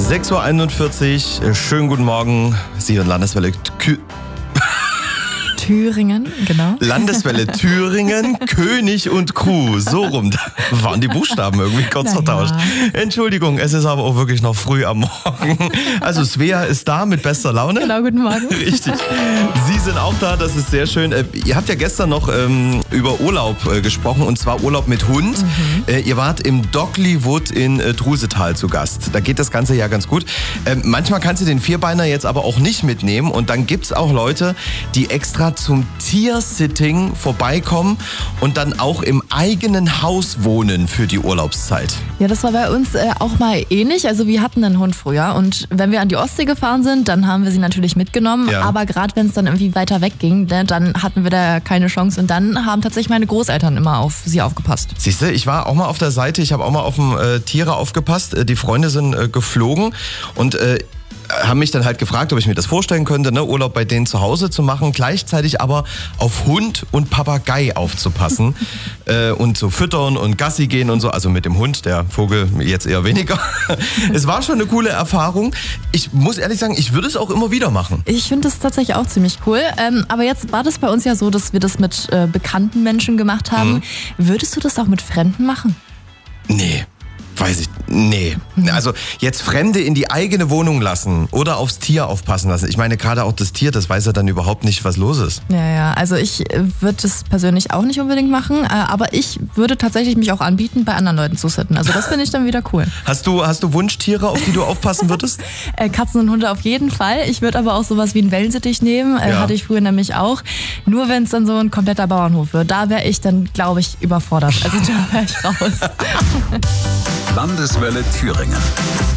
6.41 Uhr, schönen guten Morgen. Sie und Landeswelle Thüringen, genau. Landeswelle Thüringen, König und Crew. So rum, da waren die Buchstaben irgendwie kurz vertauscht. Entschuldigung, es ist aber auch wirklich noch früh am Morgen. Also Svea ist da mit bester Laune. Genau, guten Morgen. Richtig. Sie sind auch da, das ist sehr schön. Ihr habt ja gestern noch über Urlaub gesprochen, und zwar Urlaub mit Hund. Ihr wart im Docklywood in Drusetal zu Gast. Da geht das Ganze ja ganz gut. Manchmal kannst du den Vierbeiner jetzt aber auch nicht mitnehmen, und dann gibt's auch Leute, die extra zum Tiersitting vorbeikommen und dann auch im eigenen Haus wohnen für die Urlaubszeit. Ja, das war bei uns auch mal ähnlich. Also wir hatten einen Hund früher, und wenn wir an die Ostsee gefahren sind, dann haben wir sie natürlich mitgenommen. Ja. Aber gerade wenn es dann irgendwie weiter weg ging, ne, dann hatten wir da keine Chance, und dann haben tatsächlich meine Großeltern immer auf sie aufgepasst. Siehst du, ich war auch mal auf der Seite, ich habe auch mal auf Tiere aufgepasst. Die Freunde sind geflogen und haben mich dann halt gefragt, ob ich mir das vorstellen könnte, ne, Urlaub bei denen zu Hause zu machen, gleichzeitig aber auf Hund und Papagei aufzupassen und so füttern und Gassi gehen und so. Also mit dem Hund, der Vogel jetzt eher weniger. Es war schon eine coole Erfahrung. Ich muss ehrlich sagen, ich würde es auch immer wieder machen. Ich finde das tatsächlich auch ziemlich cool. Aber jetzt war das bei uns ja so, dass wir das mit bekannten Menschen gemacht haben. Würdest du das auch mit Fremden machen? Nee. Weiß ich, nee. Also jetzt Fremde in die eigene Wohnung lassen oder aufs Tier aufpassen lassen. Ich meine, gerade auch das Tier, das weiß ja dann überhaupt nicht, was los ist. Ja, also ich würde das persönlich auch nicht unbedingt machen, aber ich würde tatsächlich mich auch anbieten, bei anderen Leuten zu sitten. Also das finde ich dann wieder cool. Hast du Wunschtiere, auf die du aufpassen würdest? Katzen und Hunde auf jeden Fall. Ich würde aber auch sowas wie einen Wellensittich nehmen. Hatte ich früher nämlich auch. Nur wenn es dann so ein kompletter Bauernhof wird, da wäre ich dann, glaube ich, überfordert. Also da wäre ich raus. Landeswelle Thüringen.